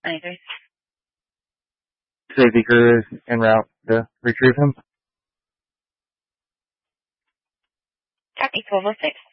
93. Safety crew is en route to retrieve him. Copy, 1206.